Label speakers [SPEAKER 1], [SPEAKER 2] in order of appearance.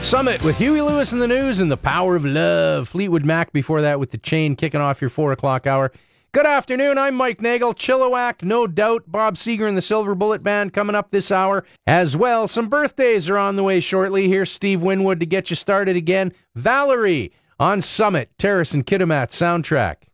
[SPEAKER 1] Summit with Huey Lewis in the news and the power of love. Fleetwood Mac before that with The Chain kicking off your 4 o'clock hour. Good afternoon, I'm Mike Nagel. Chilliwack, No Doubt, Bob Seger and the Silver Bullet Band coming up this hour as well. Some birthdays are on the way shortly. Here's Steve Winwood to get you started again. Valerie on Summit, Terrace and Kitimat soundtrack.